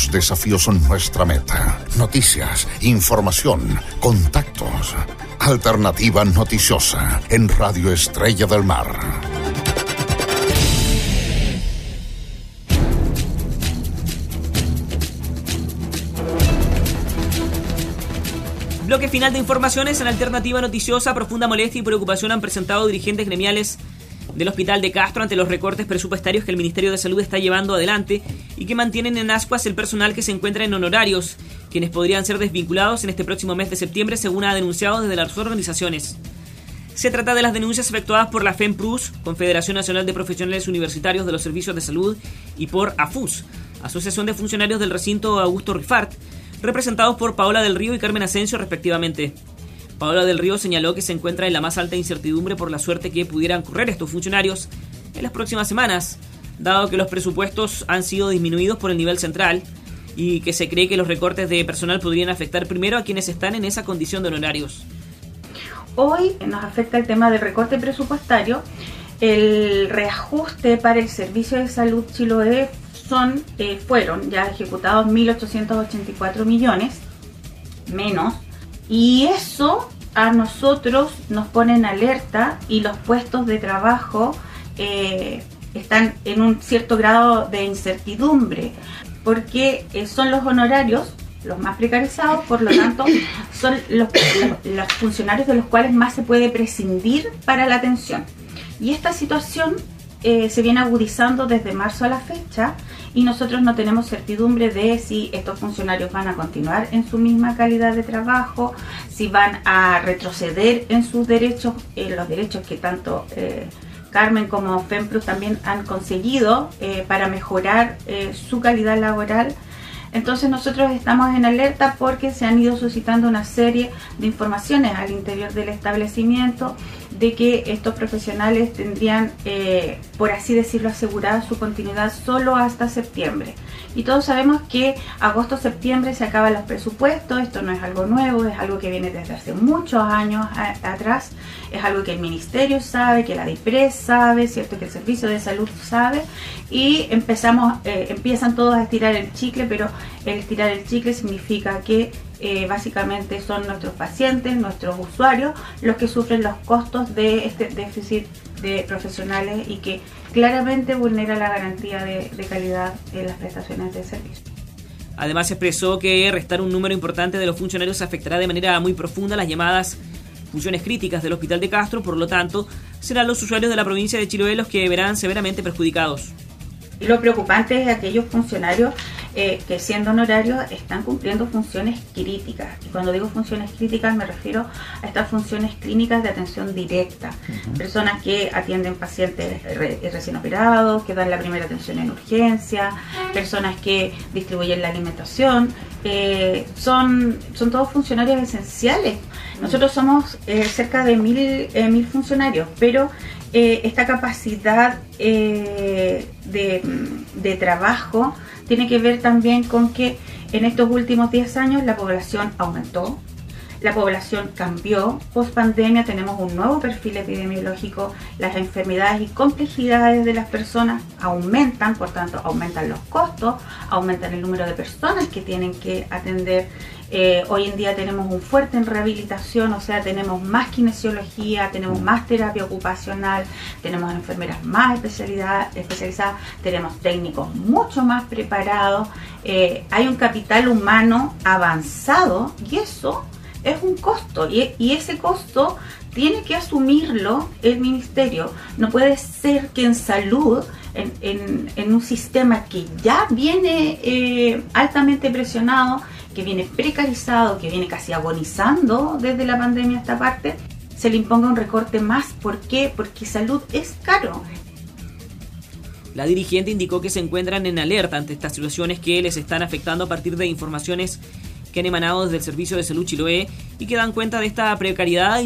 Los desafíos son nuestra meta. Noticias, información, contactos. Alternativa Noticiosa en Radio Estrella del Mar. Bloque final de informaciones en Alternativa Noticiosa. Profunda molestia y preocupación han presentado dirigentes gremiales del Hospital de Castro ante los recortes presupuestarios que el Ministerio de Salud está llevando adelante y que mantienen en ascuas el personal que se encuentra en honorarios, quienes podrían ser desvinculados en este próximo mes de septiembre, según ha denunciado desde las organizaciones. Se trata de las denuncias efectuadas por la FEMPRUS, Confederación Nacional de Profesionales Universitarios de los Servicios de Salud, y por AFUS, Asociación de Funcionarios del Recinto Augusto Rifart, representados por Paola del Río y Carmen Asensio, respectivamente. Paola del Río señaló que se encuentra en la más alta incertidumbre por la suerte que pudieran correr estos funcionarios en las próximas semanas, dado que los presupuestos han sido disminuidos por el nivel central y que se cree que los recortes de personal podrían afectar primero a quienes están en esa condición de honorarios. Hoy nos afecta el tema del recorte presupuestario. El reajuste para el Servicio de Salud Chiloé fueron ya ejecutados 1.884 millones menos, y eso a nosotros nos pone en alerta y los puestos de trabajo están en un cierto grado de incertidumbre, porque son los honorarios los más precarizados, por lo tanto son los funcionarios de los cuales más se puede prescindir para la atención. Y esta situación se viene agudizando desde marzo a la fecha, y nosotros no tenemos certidumbre de si estos funcionarios van a continuar en su misma calidad de trabajo, si van a retroceder en sus derechos, los derechos que tanto Carmen como FEMPRUS también han conseguido para mejorar su calidad laboral. Entonces nosotros estamos en alerta porque se han ido suscitando una serie de informaciones al interior del establecimiento de que estos profesionales tendrían, por así decirlo, asegurada su continuidad solo hasta septiembre. Y todos sabemos que agosto-septiembre se acaban los presupuestos. Esto no es algo nuevo, es algo que viene desde hace muchos años atrás. Es algo que el Ministerio sabe, que la DIPRES sabe, ¿cierto?, que el Servicio de Salud sabe, y empiezan todos a estirar el chicle, pero el estirar el chicle significa que básicamente son nuestros pacientes, nuestros usuarios, los que sufren los costos de este déficit de profesionales y que claramente vulnera la garantía de calidad en las prestaciones de servicio. Además expresó que restar un número importante de los funcionarios afectará de manera muy profunda las llamadas funciones críticas del Hospital de Castro. Por lo tanto, serán los usuarios de la provincia de Chiloé los que verán severamente perjudicados. Lo preocupante es aquellos funcionarios que, siendo honorarios, están cumpliendo funciones críticas. Y cuando digo funciones críticas me refiero a estas funciones clínicas de atención directa. Personas que atienden pacientes recién operados, que dan la primera atención en urgencia, personas que distribuyen la alimentación. Son todos funcionarios esenciales. Nosotros somos cerca de 1.000 funcionarios, pero esta capacidad de trabajo tiene que ver también con que en estos últimos 10 años la población aumentó, la población cambió. Post pandemia tenemos un nuevo perfil epidemiológico, las enfermedades y complejidades de las personas aumentan, por tanto aumentan los costos, aumentan el número de personas que tienen que atender. Hoy en día tenemos un fuerte en rehabilitación, o sea, tenemos más kinesiología, tenemos más terapia ocupacional, tenemos enfermeras más especializadas, tenemos técnicos mucho más preparados, hay un capital humano avanzado, y eso es un costo, y ese costo tiene que asumirlo el ministerio. No puede ser que en salud, en un sistema que ya viene altamente presionado, que viene precarizado, que viene casi agonizando desde la pandemia a esta parte, se le imponga un recorte más. ¿Por qué? Porque salud es caro. La dirigente indicó que se encuentran en alerta ante estas situaciones que les están afectando a partir de informaciones que han emanado desde el Servicio de Salud Chiloé y que dan cuenta de esta precariedad